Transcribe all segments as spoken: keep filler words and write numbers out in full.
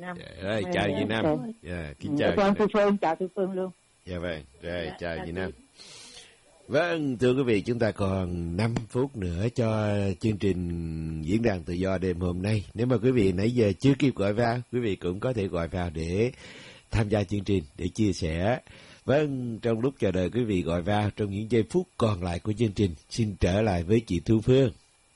Năm. Rồi, chào chị Năm. Yeah, kính chào. Chào Thu Phương, chào Thu Phương luôn. Dạ vâng, rồi Dạ, chào chào chị chị. Năm. Vâng, thưa quý vị, chúng ta còn năm phút nữa cho chương trình Diễn đàn Tự do đêm hôm nay. Nếu mà quý vị nãy giờ chưa kịp gọi vào, quý vị cũng có thể gọi vào để tham gia chương trình, để chia sẻ. Vâng, trong lúc chờ đợi quý vị gọi vào, trong những giây phút còn lại của chương trình, xin trở lại với chị Thu Phương.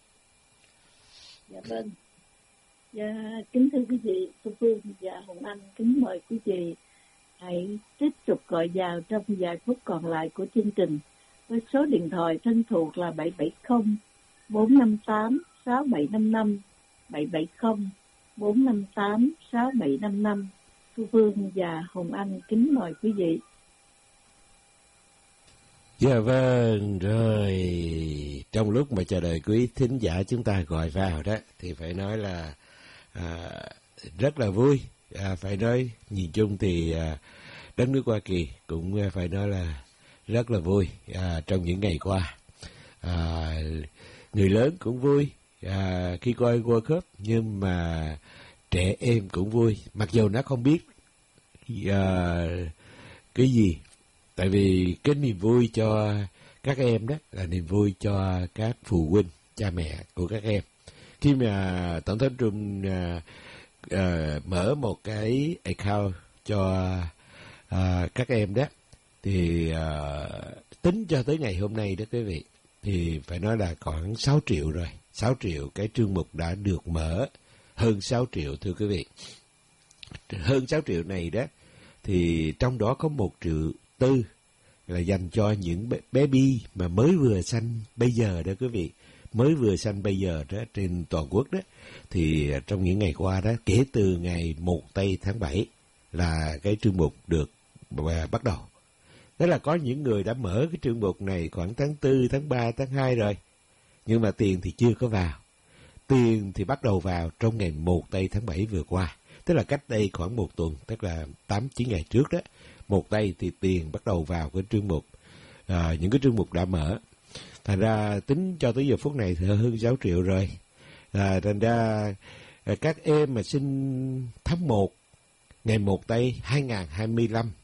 Dạ vâng. Dạ, kính thưa quý vị, Thu Phương và Hồng Anh kính mời quý vị hãy tiếp tục gọi vào trong vài phút còn lại của chương trình với số điện thoại thân thuộc là bảy bảy không bốn năm tám sáu bảy năm năm, bảy bảy không bốn năm tám sáu bảy năm năm. Thu Phương và Hồng Anh kính mời quý vị. Dạ vâng, rồi trong lúc mà chờ đợi quý thính giả chúng ta gọi vào đó thì phải nói là à, rất là vui. À, phải nói nhìn chung thì à, đất nước Hoa Kỳ cũng à, phải nói là rất là vui à, trong những ngày qua. À, người lớn cũng vui à, khi coi World Cup, nhưng mà trẻ em cũng vui, mặc dù nó không biết à, cái gì. Tại vì cái niềm vui cho các em đó là niềm vui cho các phụ huynh, cha mẹ của các em. Khi mà Tổng thống Trump à, à, mở một cái account cho à, các em đó, thì à, tính cho tới ngày hôm nay đó quý vị, thì phải nói là khoảng sáu triệu rồi. sáu triệu cái chương mục đã được mở, hơn sáu triệu thưa quý vị. Hơn sáu triệu này đó, thì trong đó có một triệu tư là dành cho những baby mà mới vừa sanh bây giờ đó quý vị, mới vừa sanh bây giờ đó trên toàn quốc đó. Thì trong những ngày qua đó, kể từ ngày một tây tháng bảy là cái chương mục được bắt đầu. Đó là có những người đã mở cái chương mục này khoảng tháng tư, tháng ba, tháng hai rồi, nhưng mà tiền thì chưa có vào. Tiền thì bắt đầu vào trong ngày một tây tháng bảy vừa qua, tức là cách đây khoảng một tuần, tức là tám chín ngày trước đó. Một tây thì tiền bắt đầu vào cái chương mục, à, những cái chương mục đã mở. Thành ra tính cho tới giờ phút này thì hơn sáu triệu rồi. À, thành ra các em mà sinh tháng một, ngày một tây hai nghìn không trăm hai mươi lăm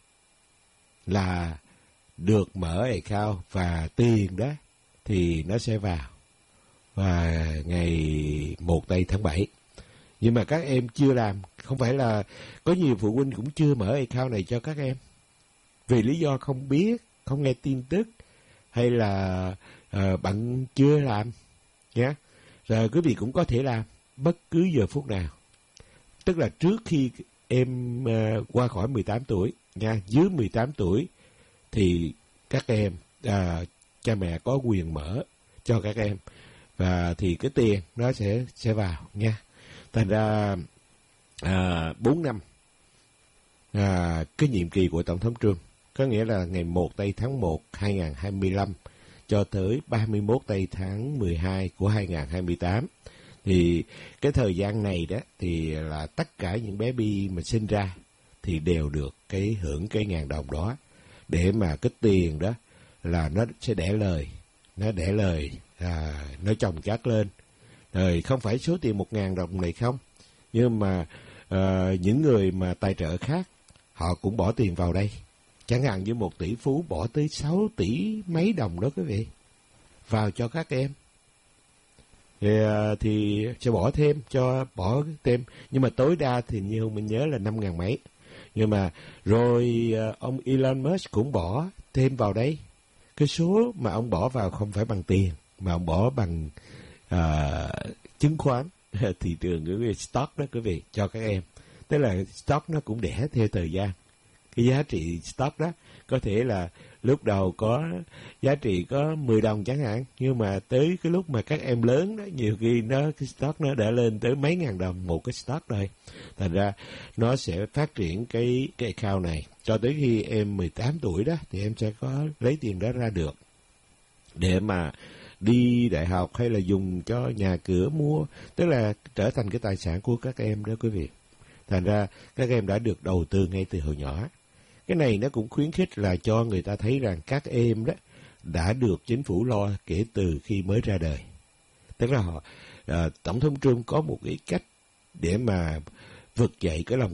là được mở account, và tiền đó thì nó sẽ vào và ngày một tây tháng bảy. Nhưng mà các em chưa làm, không phải là có nhiều phụ huynh cũng chưa mở account này cho các em, vì lý do không biết, không nghe tin tức, hay là uh, bạn chưa làm nhé. Rồi quý vị cũng có thể làm bất cứ giờ phút nào, tức là trước khi em uh, qua khỏi mười tám tuổi nha, dưới mười tám tuổi thì các em uh, cha mẹ có quyền mở cho các em, và thì cái tiền nó sẽ sẽ vào nha. Thành ra à, bốn năm à, cái nhiệm kỳ của Tổng thống Trump, có nghĩa là ngày một tây tháng một hai nghìn không trăm hai mươi lăm cho tới ba mươi mốt tây tháng mười hai của hai nghìn không trăm hai mươi tám, thì cái thời gian này đó thì là tất cả những bé bi mà sinh ra thì đều được cái hưởng cái ngàn đồng đó, để mà cái tiền đó là nó sẽ đẻ lời, nó đẻ lời à, nó chồng chất lên. Rồi không phải số tiền một ngàn đồng này không, nhưng mà uh, những người mà tài trợ khác họ cũng bỏ tiền vào đây. Chẳng hạn như một tỷ phú bỏ tới sáu tỷ mấy đồng đó quý vị, vào cho các em. Thì, uh, thì sẽ bỏ thêm, cho bỏ thêm, nhưng mà tối đa thì như mình nhớ là năm ngàn mấy. Nhưng mà rồi uh, ông Elon Musk cũng bỏ thêm vào đấy. Cái số mà ông bỏ vào không phải bằng tiền, mà ông bỏ bằng À, chứng khoán, thị trường cái stock đó quý vị, cho các em. Tức là stock nó cũng đẻ theo thời gian. Cái giá trị stock đó có thể là lúc đầu có giá trị có mười đồng chẳng hạn, nhưng mà tới cái lúc mà các em lớn đó, nhiều khi nó cái stock nó đã lên tới mấy ngàn đồng một cái stock rồi. Thành ra nó sẽ phát triển cái cái account này cho tới khi em mười tám tuổi đó, thì em sẽ có lấy tiền đó ra được để mà đi đại học hay là dùng cho nhà cửa mua, tức là trở thành cái tài sản của các em đó quý vị. Thành ra các em đã được đầu tư ngay từ hồi nhỏ. Cái này nó cũng khuyến khích là cho người ta thấy rằng các em đó đã được chính phủ lo kể từ khi mới ra đời. Tức là họ, à, Tổng thống Trump có một cái cách để mà vực dậy cái lòng